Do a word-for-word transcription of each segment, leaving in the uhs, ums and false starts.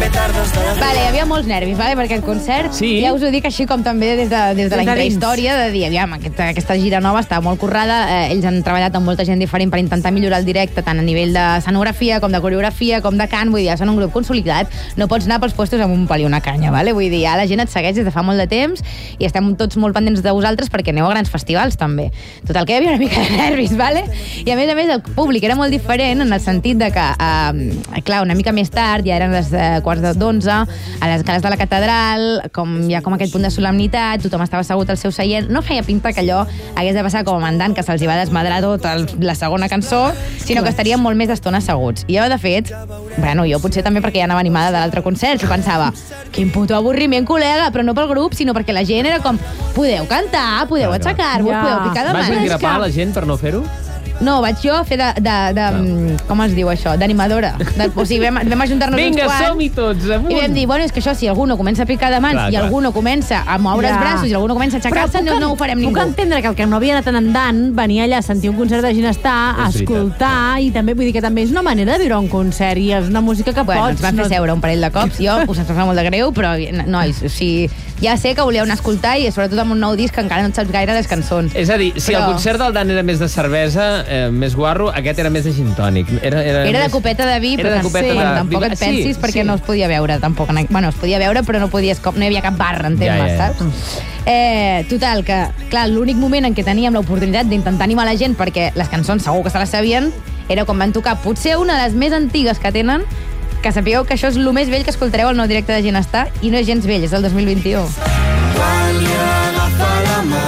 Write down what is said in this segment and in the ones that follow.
Vale, hi havia molts nervis, vale, per aquest concert. Sí. Ja us ho dic així com també des de, des de la intrahistòria, de dir, aviam, aquesta, aquesta gira nova està molt currada, eh, ells han treballat amb molta gent diferent per intentar millorar el directe, tant a nivell de escenografia, com de coreografia, com de cant, vull dir, ja són un grup consolidat, no pots anar pels puestos amb un pal i una canya, vale? Vull dir, ja la gent et segueix des de fa molt de temps i estem tots molt pendents de vosaltres perquè aneu a grans festivals, també. Total, que hi havia una mica de nervis, vale? I a més a més, el públic era molt diferent en el sentit de que, eh, clar, una mica més tard, ja eren les eh, quarts de dotze, a les escales de la catedral, com hi ha com aquest punt de solemnitat, tothom estava assegut al seu seient, no feia pinta que allò hagués de passar com a mandant, que se'ls hi va desmadrar tot el, la segona cançó, sinó que estaríem molt més d'estona asseguts. I jo, de fet, bueno, jo potser també perquè ja anava animada de l'altre concert, jo pensava, quin puto avorriment, col·lega, però no pel grup, sinó perquè la gent era com, podeu cantar, podeu aixecar-vos, Ja. podeu picar de Vas mans. engrapar la gent per no fer-ho? No, vaig jo a fer de... de, de com es diu això? D'animadora. De, o sigui, vam, vam ajuntar-nos Vinga, uns quants. som-hi tots, amunt. I vam dir, bueno, és que això, si algú no comença a picar de mans Clar, i clar. algú no comença a moure Ja. els braços i algú no comença a aixecar-se, no, no ho farem ningú. Puc entendre que el que no havia anat andant venia allà a sentir un concert de Ginestar, a És veritat. escoltar, i també vull dir que també és una manera de viure un concert i és una música que Bueno, pots... ens van fer no... seure un parell de cops, jo us em fa molt de greu, però, nois, o sigui, ja sé que volíeu anar a escoltar i sobretot amb un nou disc que encara no et saps gaire les cançons. És a dir, si Però- el concert del Dan era més de cervesa, eh, més guarro, aquest era més de gin tònic. Era, era, Era de més... copeta de vi, Era però de copeta sí, de- tampoc et Sí, pensis perquè sí. no es podia veure tampoc. En... Bueno, es podia veure, però no podies com... no hi havia cap barra, entén-me, Ja, ja, ja. saps? Eh, total, que, clar, l'únic moment en què teníem l'oportunitat d'intentar animar la gent, perquè les cançons segur que se les sabien, era quan van tocar potser una de les més antigues que tenen, que sapigueu que això és el més vell que escoltareu al nou directe de Ginestar, i no és gens vell, és del dos mil vint-i-u. Quan li agafa la mà,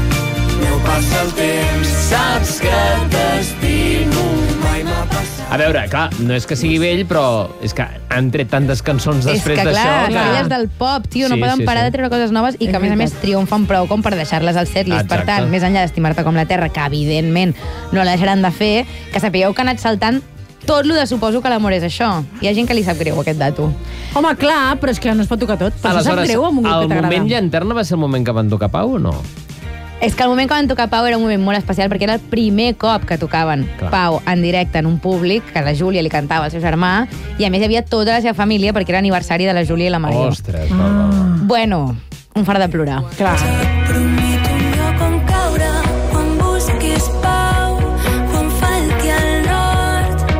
meu passa el temps, saps que t'estimo, mai m'ha passat. A veure, clar, no és que sigui vell, però és que han tret tantes cançons És després que, d'això. clar, estrelles del pop, tio, no Sí, poden sí, parar sí. de treure coses noves i que, a més a més, triomfen prou com per deixar-les al setlist. Per Exacte. tant, més enllà d'estimar-te com la terra, que evidentment no la deixaran de fer, que sapigueu que ha anat saltant tot lo de suposo que l'amor és això. Hi ha gent que li sap greu aquest dato. Home, clar, però és que no es pot tocar tot. Però això sap greu amb un grup el que t'agrada. moment llanterna va ser el moment que van tocar Pau o no? És que el moment que van tocar Pau era un moment molt especial perquè era el primer cop que tocaven Clar. Pau en directe en un públic, que la Júlia li cantava al seu germà, i a més hi havia tota la seva família perquè era aniversari de la Júlia i la Maria. Ostres, va, va, va. Bueno, un far de plorar. Clar. Prometo un lloc on caure quan busquis pau, quan falti el nord.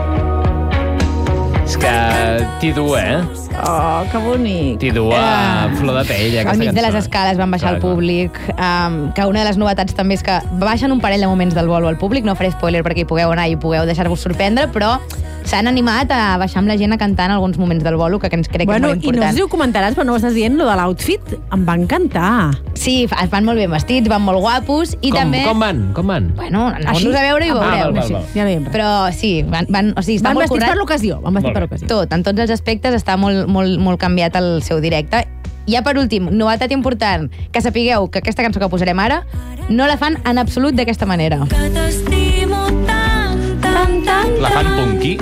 És que t'hi du, eh? Oh, que bonic. T'hi du a flor de pell, aquesta Al mig de les cançó. escales van baixar Clar, al clar. públic, um, que una de les novetats també és que baixen un parell de moments del bolo al públic, no faré spoiler perquè hi pugueu anar i pugueu deixar-vos sorprendre, però s'han animat a baixar amb la gent a cantar en alguns moments del bolo, que ens crec Bueno, que és molt i no important. sé si ho comentaràs, però no ho estàs dient, lo de l'outfit. Em va encantar. Sí, es van molt ben vestits, van molt guapos, i Com, també... com van? Com van? Bueno, aneu-nos Així? a veure i ho Ah, veureu. val, val, val. Ja veiem. Però sí, van, van, o sigui, està Van molt vestits currat. per l'ocasió. Van vestits Molt per bé. l'ocasió. Tot, en tots els aspectes està molt, molt, molt canviat el seu directe. Ja per últim, novetat important, que sapigueu que aquesta cançó que posarem ara no la fan en absolut d'aquesta manera. Que t'estimo tant, tant, tant, La fan punky?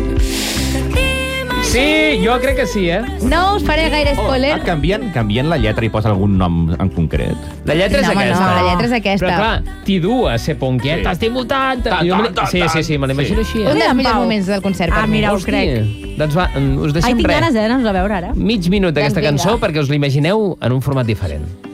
Sí, jo crec que sí, eh? No us faré gaire spoiler. Ah, canvien, canvien la lletra i posa algun nom en concret. La lletra és No, home, aquesta. no, la lletra és aquesta. Però clar, t'hi du a ser punky, Sí. t'estimo tant. Tant, Jo me- tant, tant, Sí, sí, sí, me l'imagino sí. així. Un Eh? dels En millors Pau. moments del concert per Ah, mi. mira, ho Hosti, crec. Doncs va, us Ai, deixem tinc res. ganes, eh, d'anar-nos a veure ara. Mig minut d'aquesta Doncs vinga. cançó perquè us l'imagineu en un format diferent.